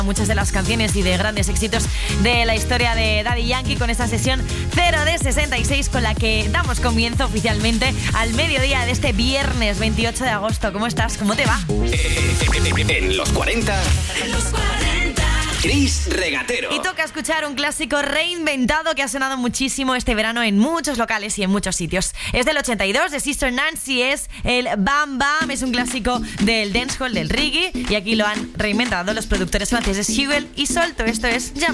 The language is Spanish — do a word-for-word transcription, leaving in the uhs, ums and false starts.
muchas de las canciones y de grandes éxitos de la historia de Daddy Yankee con esta sesión cero de sesenta y seis con la que damos comienzo oficialmente al mediodía de este viernes veintiocho de agosto. ¿Cómo estás? ¿Cómo te va? En los cuarenta, en los cuarenta, Chris Regatero. Y toca escuchar un clásico reinventado que ha sonado muchísimo este verano en muchos locales y en muchos sitios. Es del ochenta y dos, de Sister Nancy, es el Bam Bam, es un clásico del dancehall, del reggae, y aquí lo han reinventado los productores franceses Hugel y Solto. Esto es Jam.